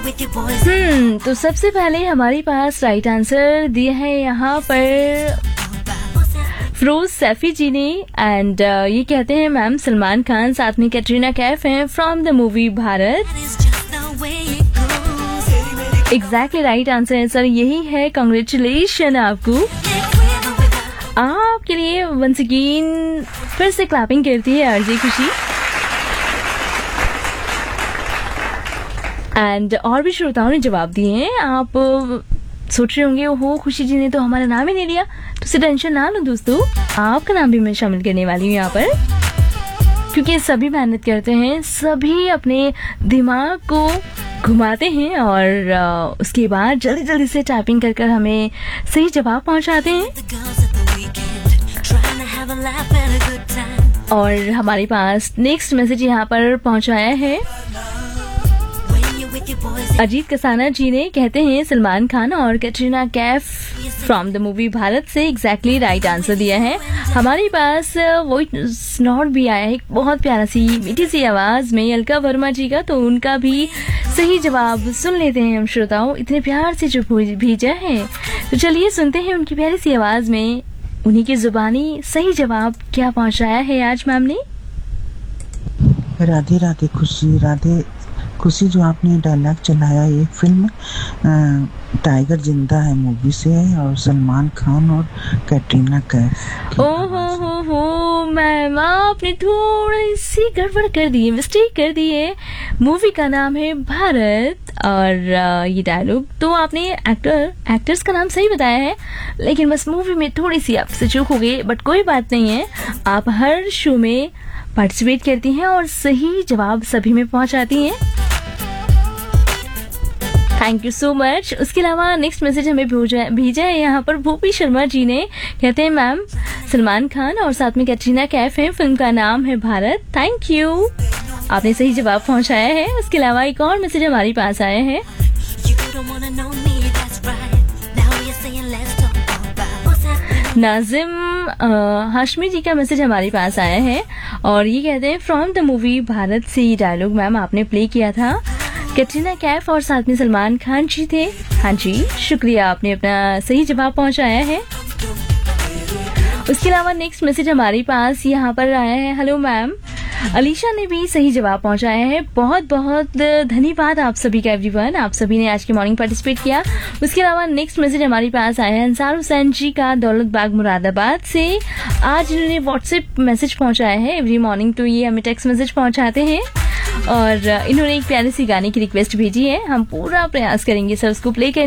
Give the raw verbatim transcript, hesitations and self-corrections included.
हम्म तो सबसे पहले हमारे पास राइट आंसर दिया है यहाँ पर फिरोज सैफी जी ने एंड uh, ये कहते हैं मैम सलमान खान साथ में कैटरीना कैफ हैं from the movie Bharat. Exactly right answer है सर, यही है। कांग्रेचुलेशन आपको। आपके लिए वंस अगेन फिर से क्लैपिंग करती है आरजे खुशी। एंड और भी श्रोताओं ने जवाब दिए हैं। आप सोच रहे होंगे हो खुशी जी ने तो हमारा नाम ही नहीं लिया, तो उसे टेंशन ना लो दोस्तों, आपका नाम भी मैं शामिल करने वाली हूँ यहाँ पर, क्योंकि सभी मेहनत करते हैं, सभी अपने दिमाग को घुमाते हैं और आ, उसके बाद जल्दी जल्दी से टाइपिंग कर कर हमें सही जवाब पहुंचाते हैं। और हमारे पास नेक्स्ट मैसेज यहाँ पर पहुंचाया है अजीत कसाना जी ने, कहते हैं सलमान खान और Katrina Kaif from the movie Bharat से एग्जैक्टली राइट आंसर दिया है। हमारे पास वॉइस नोट भी आया है एक बहुत प्यारा सी मीठी सी आवाज में अलका वर्मा जी का, तो उनका भी सही जवाब सुन लेते हैं हम श्रोताओं, इतने प्यार से जो भेजा है। तो चलिए सुनते हैं उनकी प्यारी सी आवाज में उन्हीं की जुबानी सही जवाब क्या पहुंचाया है आज मैम ने। राधे राधे खुशी, राधे खुशी। जो आपने डायलॉग चलाया ये फिल्म टाइगर जिंदा है मूवी से है और सलमान खान और कैटरीना कैफ। ओ हो हो हो मैम आपने थोड़ी सी गड़बड़ कर दी है, मिस्टेक कर दी है। मूवी का नाम है भारत और ये डायलॉग तो आपने एक्टर एक्टर्स का नाम सही बताया है, लेकिन बस मूवी में थोड़ी सी आपसे चूक हो गई, बट कोई बात नहीं है। आप हर शो में पार्टिसिपेट करती हैं और सही जवाब सभी में पहुंचाती हैं। Thank you so much. उसके अलावा नेक्स्ट मैसेज हमें भेजा है यहाँ पर भूपी शर्मा जी ने, कहते हैं मैम सलमान खान और साथ में कैटरीना कैफ हैं, फिल्म का नाम है भारत। थैंक यू, आपने सही जवाब पहुंचाया है। उसके अलावा एक और मैसेज हमारे पास आया है नाजिम हाशमी जी का मैसेज हमारे पास आया है और ये कहते हैं फ्रॉम द मूवी भारत से ये डायलॉग मैम आपने प्ले किया था, कैटरीना कैफ और साथ में सलमान खान जी थे। हाँ जी शुक्रिया, आपने अपना सही जवाब पहुंचाया है। उसके अलावा नेक्स्ट मैसेज हमारे पास यहाँ पर आया है, हेलो मैम, अलीशा ने भी सही जवाब पहुंचाया है। बहुत बहुत धन्यवाद आप सभी का एवरीवन, आप सभी ने आज की मॉर्निंग पार्टिसिपेट किया। उसके अलावा नेक्स्ट मैसेज हमारे पास आया है अंसार हुसैन जी का दौलत बाग मुरादाबाद से। आज इन्होंने व्हाट्सएप मैसेज पहुंचाया है, एवरी मॉर्निंग तो ये हमें टेक्स्ट मैसेज पहुंचाते हैं और इन्होंने एक प्यारी सी गाने की रिक्वेस्ट भेजी है। हम पूरा प्रयास करेंगे सर उसको प्ले